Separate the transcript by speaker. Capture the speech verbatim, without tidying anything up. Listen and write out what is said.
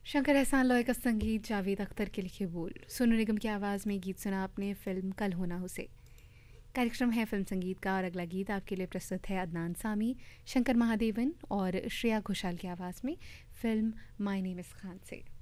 Speaker 1: शंकर एहसान लॉय का संगीत, जावेद अख्तर के लिखे बोल, सोनू निगम की आवाज़ में गीत सुना आपने फिल्म कल हो ना हो से। कार्यक्रम है फिल्म संगीत का और अगला गीत आपके लिए प्रस्तुत है अदनान सामी, शंकर महादेवन और श्रेया घोषाल की आवाज़ में film my name is Khan से।